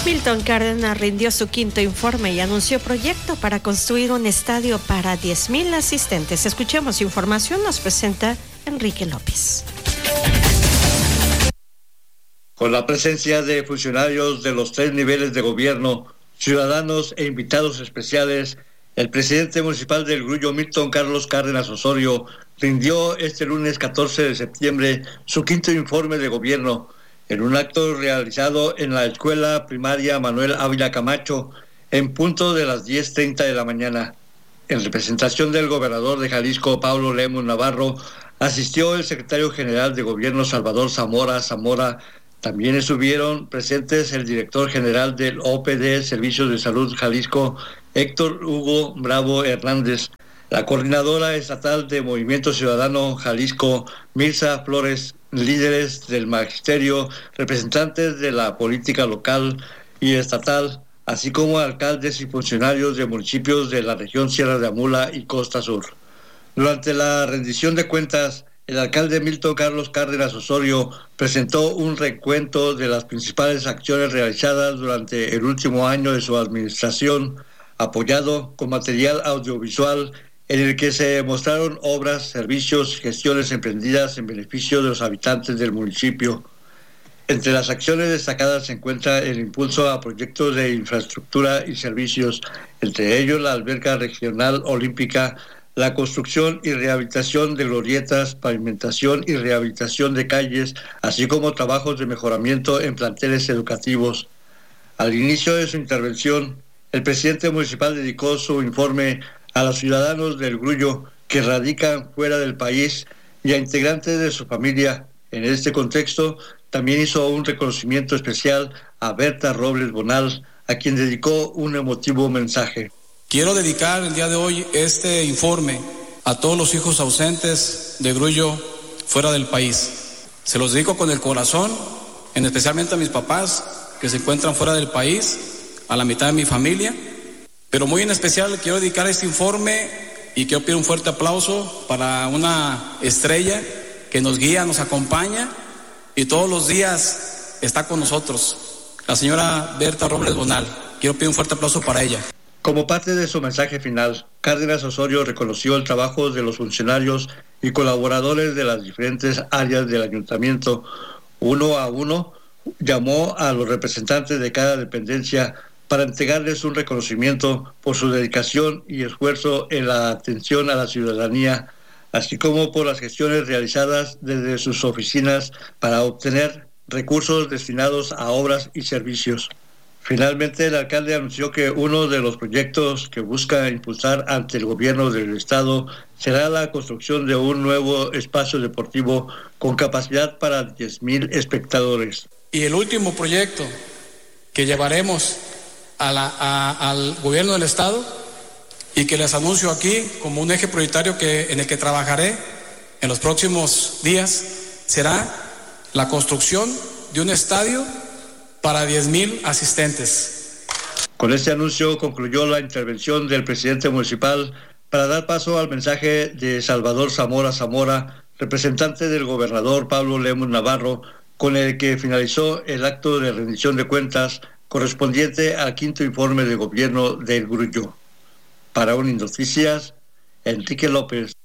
Milton Cárdenas rindió su quinto informe y anunció proyecto para construir un estadio para 10,000 asistentes. Escuchemos información, nos presenta Enrique López. Con la presencia de funcionarios de los 3 niveles de gobierno, ciudadanos e invitados especiales, el presidente municipal del Grullo, Milton Carlos Cárdenas Osorio, rindió este lunes 14 de septiembre su quinto informe de gobierno en un acto realizado en la escuela primaria Manuel Ávila Camacho en punto de las 10:30 de la mañana. En representación del gobernador de Jalisco, Pablo Lemus Navarro, asistió el secretario general de gobierno, Salvador Zamora. También estuvieron presentes el director general del OPD, Servicios de Salud Jalisco, Héctor Hugo Bravo Hernández, la coordinadora estatal de Movimiento Ciudadano Jalisco, Mirza Flores, líderes del magisterio, representantes de la política local y estatal, así como alcaldes y funcionarios de municipios de la región Sierra de Amula y Costa Sur. Durante la rendición de cuentas, el alcalde Milton Carlos Cárdenas Osorio presentó un recuento de las principales acciones realizadas durante el último año de su administración, apoyado con material audiovisual en el que se mostraron obras, servicios y gestiones emprendidas en beneficio de los habitantes del municipio. Entre las acciones destacadas se encuentra el impulso a proyectos de infraestructura y servicios, entre ellos la alberca regional olímpica, la construcción y rehabilitación de glorietas, pavimentación y rehabilitación de calles, así como trabajos de mejoramiento en planteles educativos. Al inicio de su intervención, el presidente municipal dedicó su informe a los ciudadanos del Grullo que radican fuera del país y a integrantes de su familia. En este contexto, también hizo un reconocimiento especial a Berta Robles Bonal, a quien dedicó un emotivo mensaje. Quiero dedicar el día de hoy este informe a todos los hijos ausentes de Grullo fuera del país. Se los dedico con el corazón, especialmente a mis papás que se encuentran fuera del país, a la mitad de mi familia, pero muy en especial quiero dedicar este informe y quiero pedir un fuerte aplauso para una estrella que nos guía, nos acompaña y todos los días está con nosotros, la señora Berta Robles Bonal. Quiero pedir un fuerte aplauso para ella. Como parte de su mensaje final, Cárdenas Osorio reconoció el trabajo de los funcionarios y colaboradores de las diferentes áreas del ayuntamiento. Uno a uno, llamó a los representantes de cada dependencia para entregarles un reconocimiento por su dedicación y esfuerzo en la atención a la ciudadanía, así como por las gestiones realizadas desde sus oficinas para obtener recursos destinados a obras y servicios. Finalmente, el alcalde anunció que uno de los proyectos que busca impulsar ante el gobierno del estado será la construcción de un nuevo espacio deportivo con capacidad para 10,000 espectadores. Y el último proyecto que llevaremos al gobierno del estado y que les anuncio aquí como un eje prioritario en el que trabajaré en los próximos días será la construcción de un estadio para 10,000 asistentes. Con este anuncio concluyó la intervención del presidente municipal para dar paso al mensaje de Salvador Zamora, representante del gobernador Pablo Lemus Navarro, con el que finalizó el acto de rendición de cuentas correspondiente al quinto informe de gobierno del Grullo. Para Unindoticias, Enrique López.